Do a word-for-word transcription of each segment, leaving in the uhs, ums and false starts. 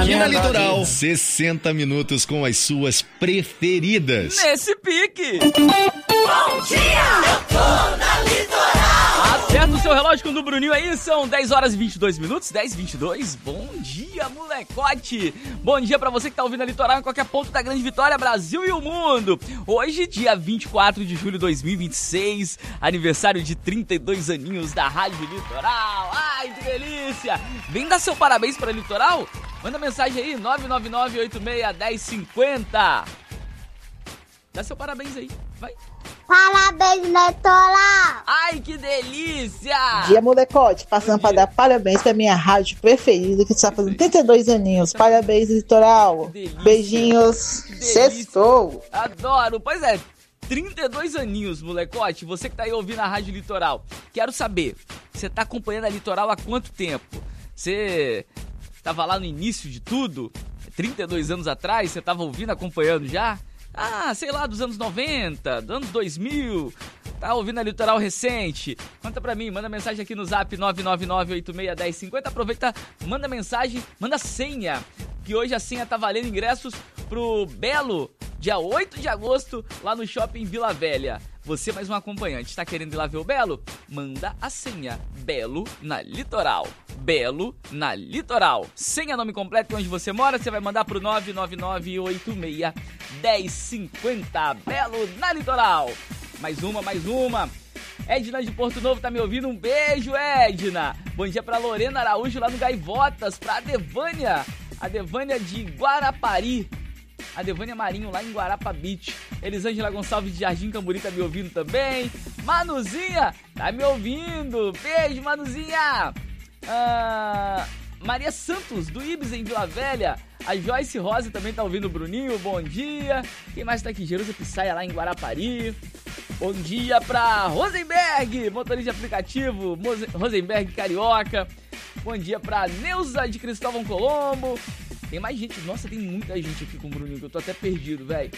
Aqui na Litoral, sessenta minutos com as suas preferidas. Nesse pique. Bom dia, eu tô na Litoral. Acerta o seu relógio com o do Bruninho aí, são dez horas e vinte e dois minutos, dez e vinte e dois. Bom dia, molecote. Bom dia pra você que tá ouvindo a Litoral em qualquer ponto da Grande Vitória, Brasil e o mundo. Hoje, dia vinte e quatro de julho de dois mil e vinte e seis, aniversário de trinta e dois aninhos da Rádio Litoral. Ai, que delícia. Vem dar seu parabéns pra Litoral? Manda mensagem aí, nove nove nove oito seis um zero cinco zero. Dá seu parabéns aí, vai. Parabéns, Litoral! Ai, que delícia! Bom dia, molecote. Passando para dar parabéns pra minha rádio preferida, que está fazendo trinta e dois aninhos. Parabéns, Litoral. Beijinhos. Sextou. Adoro. Pois é, trinta e dois aninhos, molecote. Você que tá aí ouvindo a Rádio Litoral. Quero saber, você tá acompanhando a Litoral há quanto tempo? Você tava lá no início de tudo? trinta e dois anos atrás, você tava ouvindo, acompanhando já? Ah, sei lá, dos anos noventa, dos anos dois mil, tá ouvindo a Litoral recente? Conta pra mim, manda mensagem aqui no zap nove nove nove oito seis um zero cinco zero. Aproveita, manda mensagem, manda senha, que hoje a senha tá valendo ingressos pro Belo, dia oito de agosto, lá no Shopping Vila Velha. Você mais um acompanhante, tá querendo ir lá ver o Belo? Manda a senha, Belo na Litoral. Belo na Litoral. Senha, nome completo e onde você mora, você vai mandar pro nove nove nove oito seis um zero cinco zero. Belo na Litoral. Mais uma, mais uma. Edna de Porto Novo tá me ouvindo? Um beijo, Edna. Bom dia pra Lorena Araújo lá no Gaivotas. Pra Devânia. A Devânia de Guarapari. A Devânia Marinho lá em Guarapa Beach. Elisângela Gonçalves de Jardim Camburi tá me ouvindo também. Manuzinha tá me ouvindo. Beijo, Manuzinha. Ah, Maria Santos do Ibis em Vila Velha. A Joyce Rosa também tá ouvindo o Bruninho. Bom dia. Quem mais tá aqui? Jerusa Pissaia lá em Guarapari. Bom dia pra Rosenberg, motorista de aplicativo. Rosenberg Carioca. Bom dia pra Neuza de Cristóvão Colombo. Tem mais gente, nossa, tem muita gente aqui com o Bruninho, que eu tô até perdido, velho.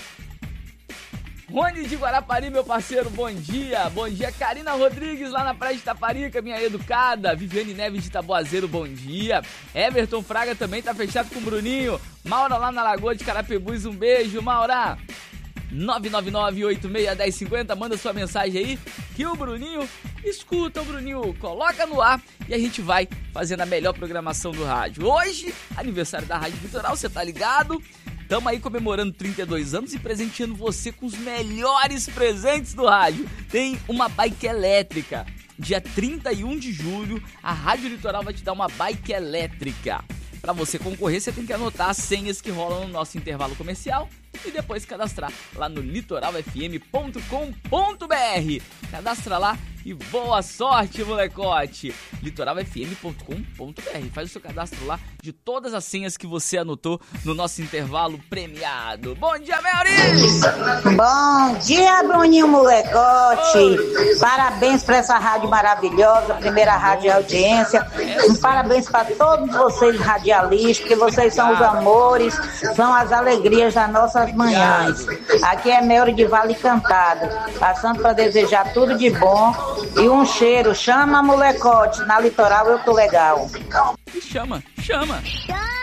Rony de Guarapari, meu parceiro, bom dia. Bom dia, Karina Rodrigues, lá na Praia de Itaparica, minha educada. Viviane Neves de Taboazeiro, bom dia. Everton Fraga também tá fechado com o Bruninho. Maura lá na Lagoa de Carapebus, um beijo, Maura. nove nove nove oito seis um zero cinco zero, manda sua mensagem aí, que o Bruninho escuta, o Bruninho coloca no ar e a gente vai fazendo a melhor programação do rádio. Hoje, aniversário da Rádio Litoral, você tá ligado? Tamo aí comemorando trinta e dois anos e presenteando você com os melhores presentes do rádio. Tem uma bike elétrica. Dia trinta e um de julho, a Rádio Litoral vai te dar uma bike elétrica. Para você concorrer, você tem que anotar as senhas que rolam no nosso intervalo comercial e depois cadastrar lá no litoral f m ponto com ponto b r. Cadastra lá e boa sorte, molecote! litoral f m ponto com ponto b r. Faz o seu cadastro lá de todas as senhas que você anotou no nosso intervalo premiado. Bom dia, Melri! Bom dia, Bruninho Molecote. Oi. Parabéns para essa rádio maravilhosa, primeira rádio de audiência. Um parabéns para todos vocês radialistas, que vocês são os amores, são as alegrias das nossas manhãs. Aqui é Melri de Vale Cantado, passando para desejar tudo de bom e um cheiro. Chama, molecote, na Litoral eu tô legal. Chama, chama. Chama!